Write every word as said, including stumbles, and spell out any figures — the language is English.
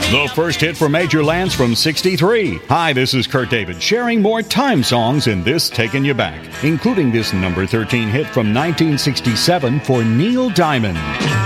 The first hit for Major Lance from sixty-three. Hi, this is Kurt David, sharing more time songs in this Taking You Back, including this number thirteen hit from nineteen sixty-seven for Neil Diamond.